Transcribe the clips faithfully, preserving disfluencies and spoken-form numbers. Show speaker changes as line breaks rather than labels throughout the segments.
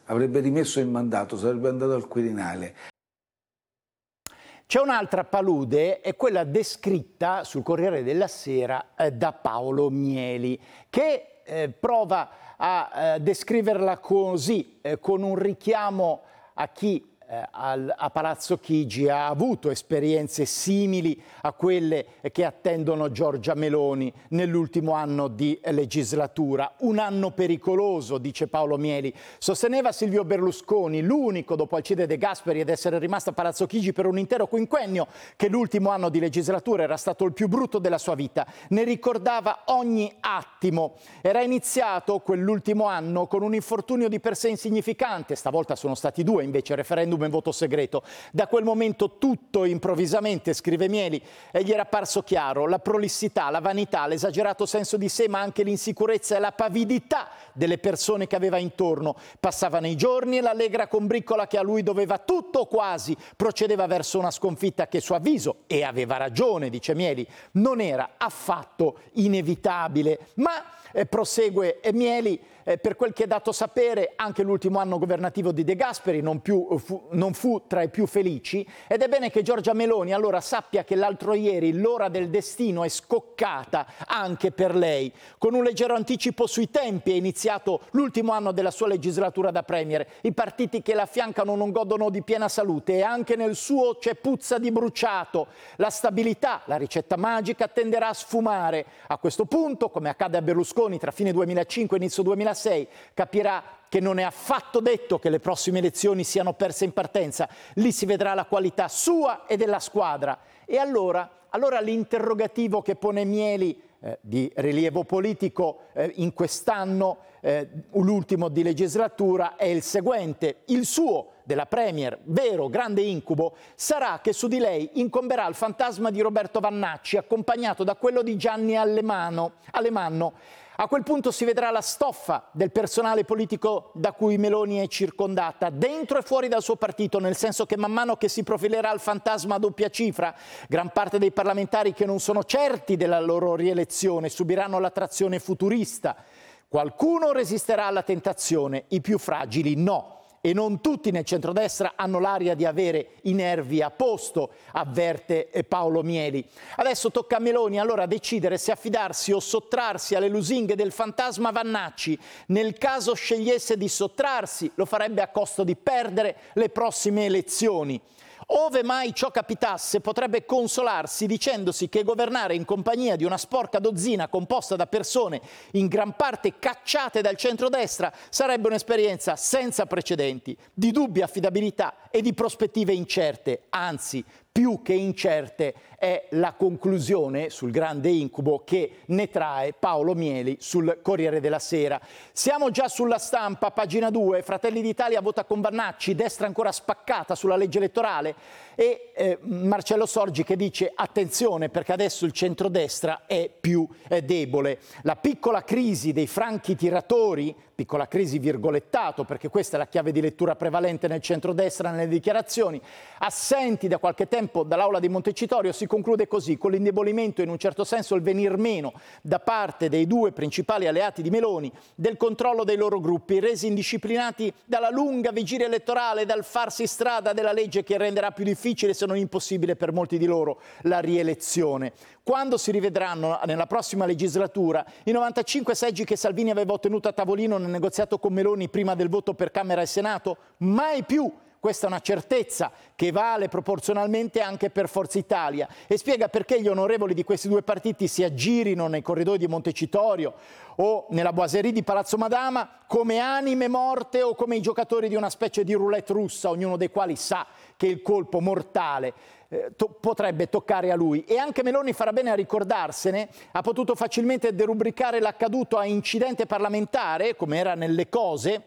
avrebbe rimesso il mandato, sarebbe andato al Quirinale.
C'è un'altra palude, è quella descritta sul Corriere della Sera eh, da Paolo Mieli, che eh, prova a eh, descriverla così, eh, con un richiamo a chi eh, al, a Palazzo Chigi ha avuto esperienze simili a quelle che attendono Giorgia Meloni nell'ultimo anno di legislatura. Un anno pericoloso, dice Paolo Mieli. Sosteneva Silvio Berlusconi, l'unico dopo Alcide De Gasperi ad essere rimasto a Palazzo Chigi per un intero quinquennio, che l'ultimo anno di legislatura era stato il più brutto della sua vita. Ne ricordava ogni attimo. Era iniziato quell'ultimo anno con un infortunio di per sé insignificante, stavolta sono stati due invece, referendum e voto segreto. Da quel momento tutto improvvisamente, scrive Mieli, e gli era parso chiaro: la prolissità, la vanità, l'esagerato senso di sé, ma anche l'insicurezza e la pavidità delle persone che aveva intorno. Passavano i giorni e l'allegra combriccola che a lui doveva tutto o quasi procedeva verso una sconfitta che, a suo avviso, e aveva ragione, dice Mieli, non era affatto inevitabile. Ma, eh, prosegue Mieli, eh, per quel che è dato sapere, anche l'ultimo anno governativo di De Gasperi non, più, fu, non fu tra i più felici, ed è bene che Giorgia Meloni allora sappia che l'altro ieri l'ora del destino è scoccata anche per lei. Con un leggero anticipo sui tempi è iniziato l'ultimo anno della sua legislatura da premier. I partiti che la affiancano non godono di piena salute e anche nel suo c'è puzza di bruciato. La stabilità, la ricetta magica, tenderà a sfumare. A questo punto, come accade a Berlusconi tra fine duemilacinque e inizio duemilasei, capirà che non è affatto detto che le prossime elezioni siano perse in partenza. Lì si vedrà la qualità sua e della squadra. E allora, allora l'interrogativo che pone Mieli, eh, di rilievo politico eh, in quest'anno, eh, l'ultimo di legislatura, è il seguente. Il suo, della Premier, vero grande incubo, sarà che su di lei incomberà il fantasma di Roberto Vannacci, accompagnato da quello di Gianni Alemanno. Alemanno. A quel punto si vedrà la stoffa del personale politico da cui Meloni è circondata, dentro e fuori dal suo partito, nel senso che man mano che si profilerà il fantasma a doppia cifra, gran parte dei parlamentari che non sono certi della loro rielezione subiranno l'attrazione futurista. Qualcuno resisterà alla tentazione, i più fragili no. E non tutti nel centrodestra hanno l'aria di avere i nervi a posto, avverte Paolo Mieli. Adesso tocca a Meloni allora decidere se affidarsi o sottrarsi alle lusinghe del fantasma Vannacci. Nel caso scegliesse di sottrarsi, lo farebbe a costo di perdere le prossime elezioni. Ove mai ciò capitasse, potrebbe consolarsi dicendosi che governare in compagnia di una sporca dozzina composta da persone in gran parte cacciate dal centrodestra sarebbe un'esperienza senza precedenti, di dubbia affidabilità e di prospettive incerte, anzi più che incerte è la conclusione sul grande incubo che ne trae Paolo Mieli sul Corriere della Sera. Siamo già sulla Stampa, pagina due, Fratelli d'Italia vota con Vannacci, destra ancora spaccata sulla legge elettorale, e eh, Marcello Sorgi che dice attenzione perché adesso il centrodestra è più eh, debole. La piccola crisi dei franchi tiratori, piccola crisi virgolettato perché questa è la chiave di lettura prevalente nel centrodestra nelle dichiarazioni, assenti da qualche tempo dall'aula di Montecitorio, si conclude così, con l'indebolimento e in un certo senso il venir meno da parte dei due principali alleati di Meloni del controllo dei loro gruppi, resi indisciplinati dalla lunga vigilia elettorale, dal farsi strada della legge che renderà più difficile se non impossibile per molti di loro la rielezione. Quando si rivedranno nella prossima legislatura i novantacinque seggi che Salvini aveva ottenuto a tavolino nel negoziato con Meloni prima del voto per Camera e Senato? Mai più! Questa è una certezza che vale proporzionalmente anche per Forza Italia e spiega perché gli onorevoli di questi due partiti si aggirino nei corridoi di Montecitorio o nella boiserie di Palazzo Madama come anime morte o come i giocatori di una specie di roulette russa, ognuno dei quali sa che il colpo mortale eh, to- potrebbe toccare a lui. E anche Meloni farà bene a ricordarsene, ha potuto facilmente derubricare l'accaduto a incidente parlamentare, come era nelle cose,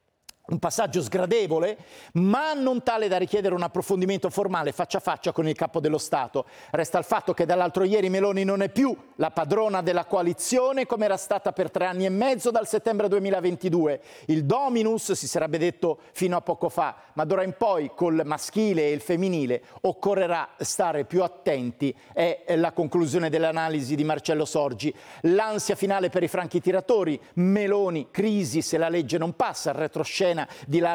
un passaggio sgradevole, ma non tale da richiedere un approfondimento formale faccia a faccia con il capo dello Stato. Resta il fatto che dall'altro ieri Meloni non è più la padrona della coalizione come era stata per tre anni e mezzo dal settembre duemilaventidue. Il dominus si sarebbe detto fino a poco fa, ma d'ora in poi col maschile e il femminile occorrerà stare più attenti, è la conclusione dell'analisi di Marcello Sorgi. L'ansia finale per i franchi tiratori, Meloni, crisi se la legge non passa, il retroscena di là